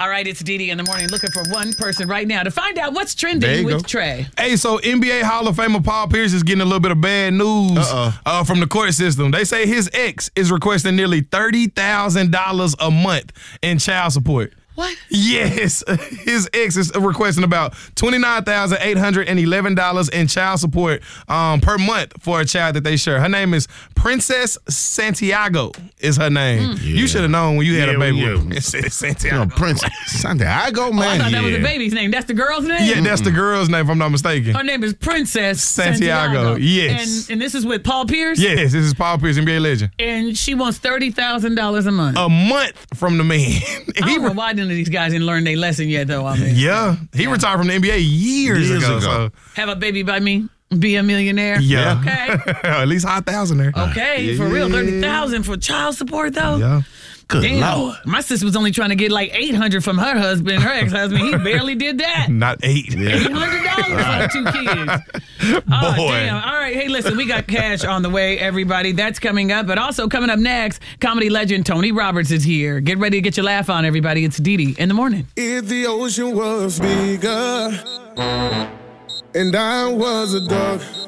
All right, it's Dee Dee in the morning looking for one person right now to find out what's trending with Trey. Hey, so NBA Hall of Famer Paul Pierce is getting a little bit of bad news from the court system. They say his ex is requesting nearly $30,000 a month in child support. What? Yes. His ex is requesting about $29,811 in child support per month for a child that they share. Her name is Princess Santiago is her name. You should have known when you had a baby with Princess Santiago. Princess Santiago, man. I thought that was the baby's name. That's the girl's name? Yeah, that's the girl's name, if I'm not mistaken. Her name is Princess Santiago. Yes. And this is with Paul Pierce? Yes, this is Paul Pierce, NBA legend. And she wants $30,000 a month. A month from the man. I don't know why none of these guys didn't learn their lesson yet, though. I mean, he retired from the NBA years ago. So. Have a baby by me, be a millionaire. Yeah. Okay. At least 5,000 there. Okay, for real, $30,000 for child support though. Yeah. Good Damn. Lord. My sister was only trying to get like $800 from her husband, her ex-husband. He barely did that. Not $8. $800 for the 2 kids. Oh, Boy. damn. All right. Hey, listen, we got cash on the way, everybody. That's coming up. But also coming up next, comedy legend Tony Roberts is here. Get ready to get your laugh on, everybody. It's Dee Dee in the morning. If the ocean was bigger and I was a dog,